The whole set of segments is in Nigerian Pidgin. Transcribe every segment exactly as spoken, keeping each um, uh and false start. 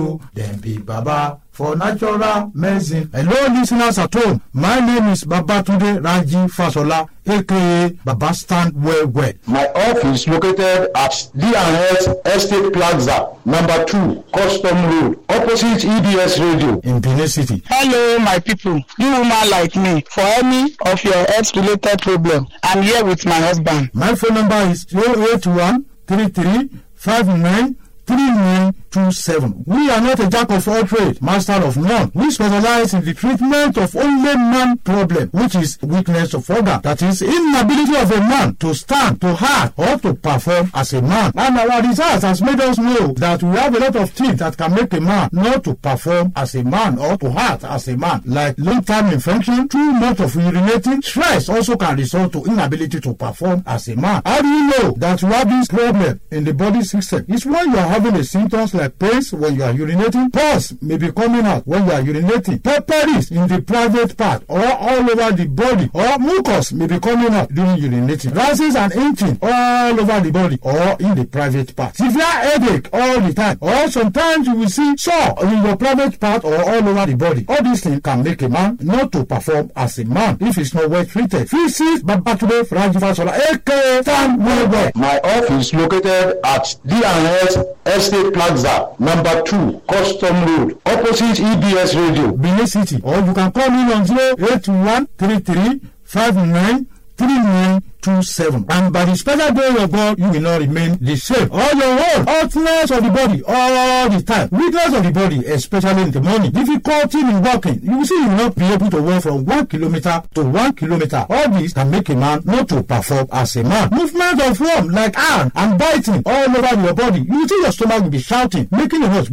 Dem be Baba for natural medicine. Hello, listeners at home. My name is Babatunde Raji Fasola, aka Baba Stand Well Well. My office located at D and S Estate Plaza, number two, Custom Road, opposite E B S Radio in Benin City. Hello, my people. You woman like me, for any of your health-related problem, I'm here with my husband. My phone number is zero eight one three three five nine three nine two seven. We are not a jack of all trades, master of none. We specialize in the treatment of only man problem, which is weakness of organ, that is inability of a man to stand, to act, or to perform as a man. And our research has made us know that we have a lot of things that can make a man not to perform as a man or to act as a man, like long-term infection, too much of urinating. Stress also can result to inability to perform as a man. How do you know that you have this problem in the body system? It's when you are having a symptoms like pains when you are urinating, pus may be coming out when you are urinating, purples in the private part or all over the body, or mucus may be coming out during urinating, rashes and itching all over the body or in the private part, severe headache all the time, or sometimes you will see sore in your private part or all over the body. All these things can make a man not to perform as a man if it's not well treated. Visit Babatunde Raji Fasola, aka Stand Well Well. My office located at D and S Estate Plaza, number two, Custom Road, opposite E B S Radio, Benin City. Or you can call me on zero eight one three three five nine three nine two seven. And by the special glory of God, you will not remain the same. All your own hotness of the body all the time, weakness of the body, especially in the morning, difficulty in walking. You will see you will not be able to walk from one kilometer to one kilometer. All this can make a man not to perform as a man. Movement of worm like arm and biting all over your body. You will see your stomach will be shouting, making a noise,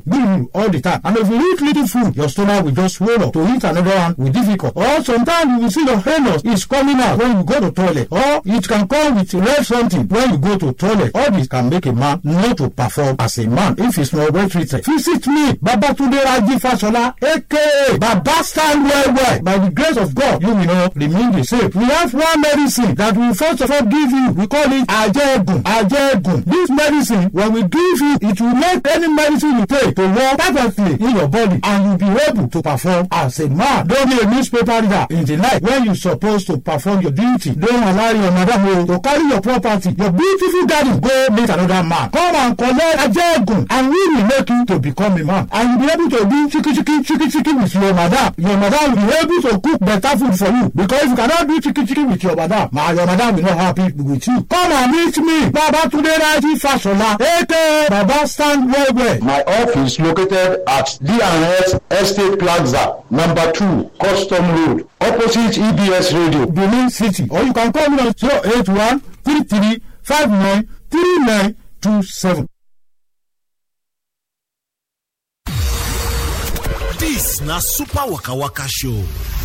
all the time. And if you eat little food, your stomach will just swell up. To eat another one will be difficult. Or sometimes you will see your anus is coming out when you go to toilet. Or it can come with red something when you go to toilet. All this can make a man not to perform as a man if he's not well treated. Visit me, Babatunde Raji Fasola, aka Baba Stand Well Well. By the grace of God, you will not remain the same. We have one medicine that we first of all give you. We call it Ajegun. Ajegun. This medicine, when we give you, it will make any medicine you take to work perfectly in your body, and you'll be able to perform as a man. Don't be a newspaper reader in the night when you're supposed to perform your duty. Don't allow your mother to carry your property, your beautiful daddy, go meet another man. Come and collect Ajegun, and we will make you to become a man. And you'll be able to do chicken, chicken, chicken, chicken with your mother. Your mother will be able to cook better food for you. Because if you cannot do chicken, chicken with your mother, my your mother will not happy with you. Come and meet me, Babatunde Raji Fasola, aka Baba Stand Well Well. My office located at D and S Estate Plaza, number two, Custom Road, opposite E B S Radio, Benin City. Or you can call me on zero eight one three three five nine three nine two seven. This na Super Waka Waka Show.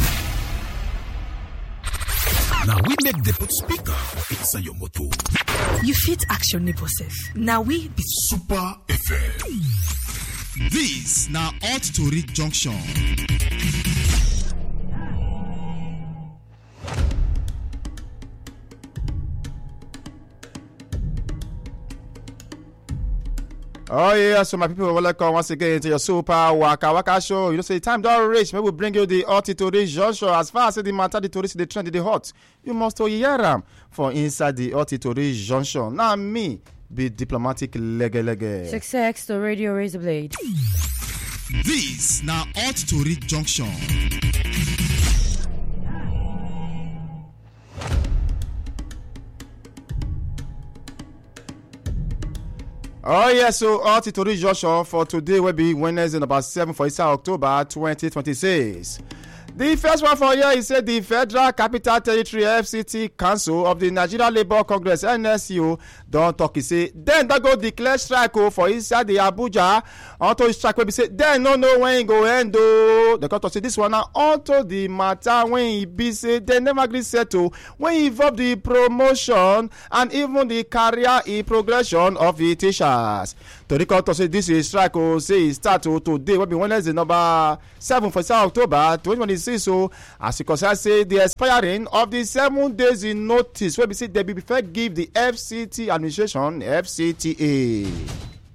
Now we make the put speaker for inside your motor. You fit action neighbor self. Now we be Super F M. This na Hot to Reach Junction. Oh yeah, so my people, welcome once again to your Super Waka Waka Show. You know, say time don't reach. Maybe we bring you the hot to reach Joshua. As far as the matter, the tourist, the trend, the hot, you must hear them for inside the hot to reach junction. Now me be diplomatic lege lege. Success to Radio Razor Blade. This now Hot to Reach Junction. Oh yeah, so Hot to Reach Junction for today will be Wednesday, number seven for October twenty twenty-six. The first one for here is said the Federal Capital Territory F C T Council of the Nigeria Labour Congress N S C O don talk. He say then they go declare strike for inside the Abuja until strike will be say then no know when it go end o. They come to say this one now until the matter when e be say they never agree settle when e involve the promotion and even the career e progression of the teachers. To come to say this is strike o say e start o today will be Wednesday number seven for October twenty twenty-six. So as you can say the expiring of the seven days in notice wey be say they be prefer give the F C T administration F C T A.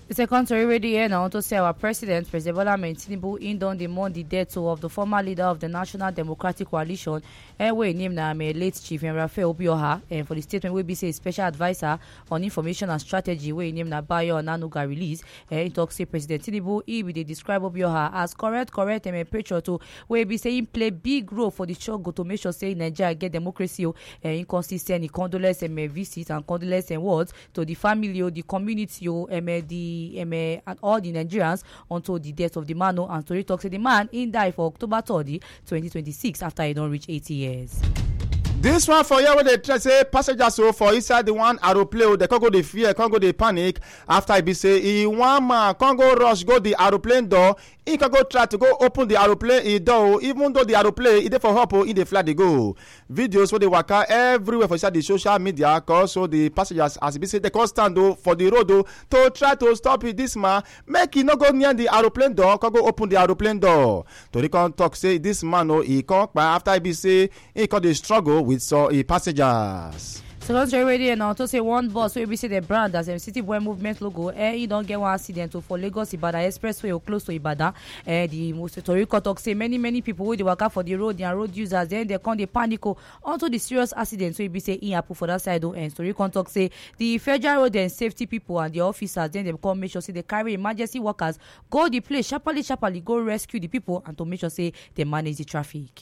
The second story ready here now to say our president, President Bola Ahmed Tinubu, in don the mourn the death of the former leader of the National Democratic Coalition, and we named na late Chief Rafael Obioha, and for the statement we be say special advisor on information and strategy, we named na Bayo Nanuga release. And he talks say President Tinubu, he will describe Obioha as correct, correct, and a patriot to we be saying play big role for the struggle to make sure say Nigeria get democracy, and inconsistent condolence and visit and condolence and words to the family, the community, and the Um, uh, and all the Nigerians until the death of the man. And story talks say the man in died for October third, twenty twenty-six after he don't reach eighty years. This one for here where they try say passengers so for inside the one aeroplane they can't go the fear, can't go the panic after I be say he one man can't go rush go the aeroplane door. He can go try to go open the aeroplane he door even though the aeroplane he dey for hop he dey fly they go. Videos where they work out everywhere for inside the social media cause so the passengers as be say they can't stand though for the road though to try to stop it this man make he not go near the aeroplane door can go open the aeroplane door. To the can talk say this man oh he can't after I be say he can dey struggle with so uh, passengers. So don't already and also say one bus so we see the brand as a City Boy Movement logo. Eh, you don't get one accident for Lagos Ibadan Expressway or close to Ibadan. Eh, the most historical talk say many many people will work out for the road and road users then they come the panic onto the serious accident. So we be say in happen for that side and historical talk say the federal road and safety people and the officers then they come make sure say they carry emergency workers go the place sharply sharply go rescue the people and to make sure say they manage the traffic.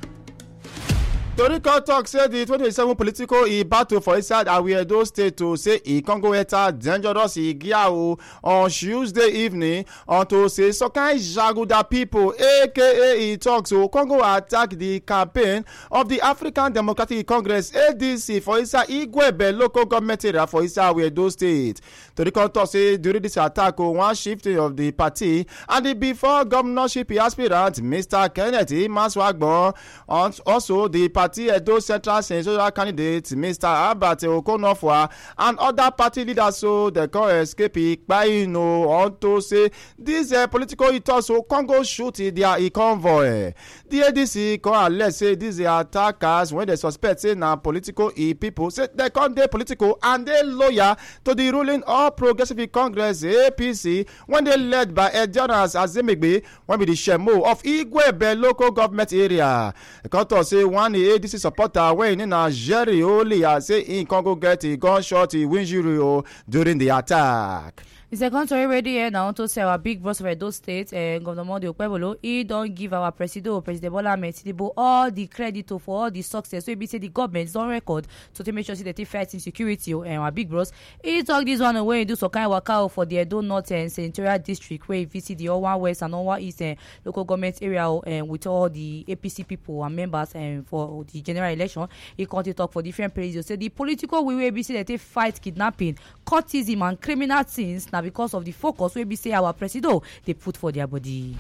Toriko talk say the twenty twenty-seven political e battle for inside Awedo State to say e can go enter dangerous e gear on Tuesday evening unto say some kind Jaguda people aka e talk so can go attack the campaign of the African Democratic Congress A D C for inside Igwebe local government area for inside Awedo State. Toriko talk say during this attack one shifting of the party and the before governorship aspirant Mister Kenneth Maswagbon and also the party Edo Central Senatorial candidate Mister Albert Okonofwa and other party leaders so they can escape by you know on to say this uh, political eaters so can go shoot their e convoy. The A D C can let's say these attackers when they suspect say na political e people say they can they political and they loyal to the ruling All Progressive Congress A P C when they led by Edionas Azemegbe when be the Shemo of Igwebe local government area. The court say one A D C supporter when in Nigeria only say in Congo get a gunshot injury during the attack. The second story ready here now to say our big boss of Edo State, uh, Governor Monday Okpebolo, he don't give our president, President Bola Ahmed Tinubu, all the credit for all the success. So he be say the government is on record to make sure that they fight insecurity. And our big boss, he talk this one away and do some kind of work out for the Edo North and Senatorial District where he visit the Owan West and Owan East and local government area and with all the A P C people and members and for the general election. He can't talk for different places. So the political way we say that they fight kidnapping, cultism and criminal things now because of the focus we be say our president they put for their body.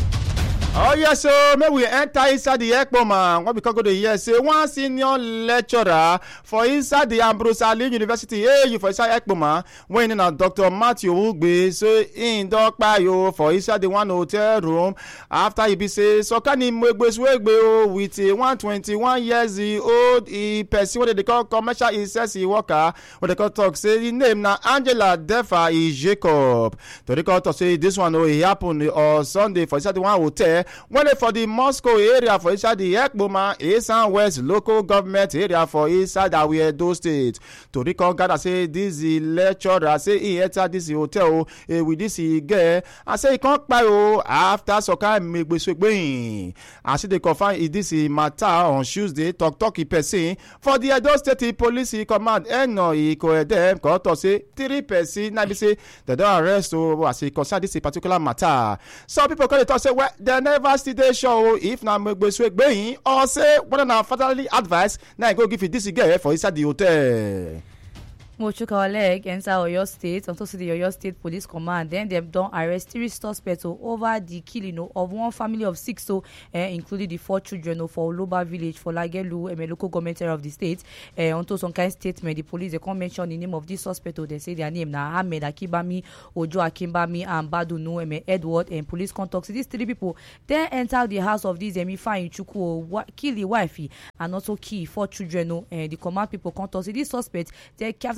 Oh yes, so may we enter inside the Ekpo man. What we can go to here say one senior lecturer for inside the Ambrose Ali University. Hey, you for inside Ekpo man. When in a Doctor Matthew Ugbe so in Doc Bayo for inside the one hotel room after he be say so can him Wegbe with a one twenty-one years old he person what they call commercial incest worker. What they call talk say the name na Angela Defa is Jacob. To the court say this one oh he happened on Sunday for inside the one hotel. When for the Moscow area for inside the Ekboma, East and West local government area for inside Awedo State. To recall God, I say this lecturer say he entered this hotel uh, with this girl. I say he can't buy after so kind make be I see they confirm this matter on Tuesday. Talk talk person for the Edo State Police Command. And no, he called them. Got to say three person. Now they say they don't arrest. So I say concern this particular matter. Some people call it to say well then. Never see the show if na make or say what na fatally advice na go give you this girl for inside the hotel. Mochuka Oleg enter Oyo State, and also the Oyo State Police Command. Then they don't arrest three suspects over the killing of one family of six, so uh, including the four children for Oloba village for Lagelu, a local government area of the state. Uh, onto some kind of statement, the police they can't mention the name of this suspect. They say their name na Ahmed Akibami, Ojo Akimbami, and Badunu, Eme Edward, and police contacts. These three people they enter the house of this Emifa Chuku, kill the wifey, and also kill four children. Uh, the command people contact these suspects. They after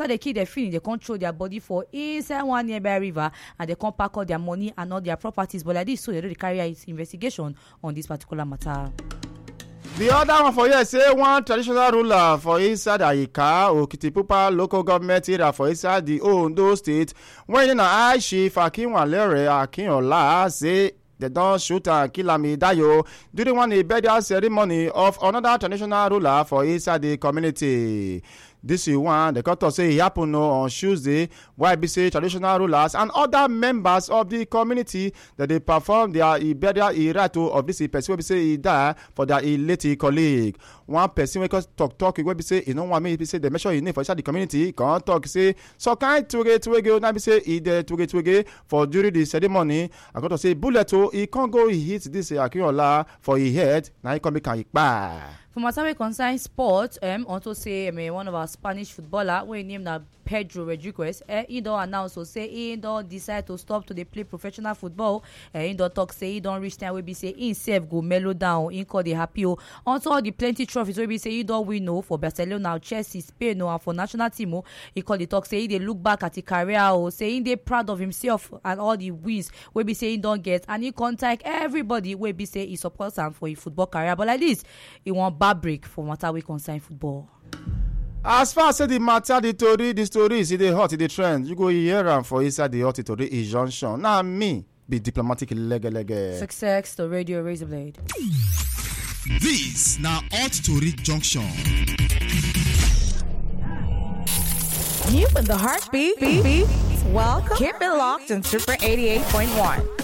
after they kill their feeling, they control their body for inside one nearby river, and they come pack all their money and all their properties. But like this, so they don't carry out investigation on this particular matter. The other one for here say one traditional ruler for inside Ayika, Okitipupa local government area for inside the Ondo state, when in a chief Akinwalere Akinola say they don't shoot and kill Amidayo during one burial ceremony of another traditional ruler for inside the community. This is one the court say it happened on Tuesday. Y B C traditional rulers and other members of the community that they perform their burial irato of this person. We say he died for their late colleague. One person we talk talk. We say you know what me. He say they measure his name for inside the community. Can't talk say so kind to get to go. Now we say he there to get to get for during the ceremony. I got to say bullet he can't go. He hit this Akinola for his head. Now he come back and he bang. For matter we concern sports, um, also say um, one of our Spanish footballer, we name that Pedro Rodriguez, uh, he don't announce or say he don't decide to stop to dey play professional football. Uh, he don't talk say he don't reach time we be say himself go mellow down, he call the happy. Also all the plenty trophies we be say he don't win no for Barcelona, Chelsea, Spain, no, and for national team. Oh, he call the talk say he dey look back at his career, or say he dey proud of himself and all the wins we be say he don't get, and he contact everybody we be say he supports him for his football career. But like this, he want bad break for matter we concern football. As far as the matter, the story, the story is the hot, the trend. You go hear am for inside the hot story is junction. Now me be diplomatic leg leg. Success to Radio Razor Blade. This now hot story junction. You in the heartbeat. Beat, beat. Welcome. Keep it locked in Super eighty-eight point one.